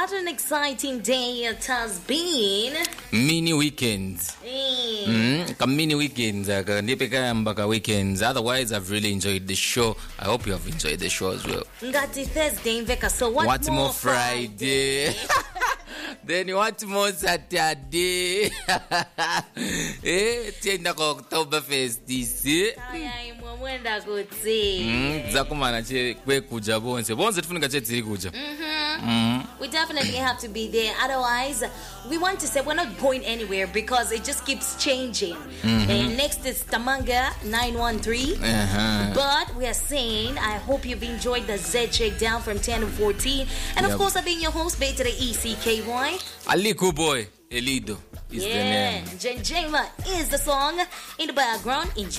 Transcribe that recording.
what an exciting day it has been. Mini weekends. Mini weekends. Weekends. Otherwise, I've really enjoyed the show. I hope you have enjoyed the show as well. Ngati Thursday mveka, so what more Friday? Then what more Saturday? Tienda kwa Oktoberfest this. Aya imwenda kuti. Zakumana che kwe kuja bonse tufunika che tsiri kuja. We definitely have to be there. Otherwise, we want to say we're not going anywhere because it just keeps changing. And next is Tamanga 913. But we are saying, I hope you've enjoyed the Z Shakedown from 10 to 14. And of course, I've been your host, Bay to the ECKY. Aliku boy, Elido is the name. Jenjema is the song in the background. Enjoy.